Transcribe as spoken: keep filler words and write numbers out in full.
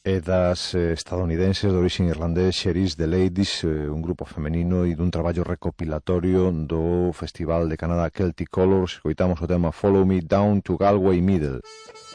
e das eh, estadounidenses de orixe irlandés Cherise the Ladies, eh, un grupo femenino e dun traballo recopilatorio do Festival de Canadá Celtic Colors. Coitamos o tema Follow Me Down to Galway Middle.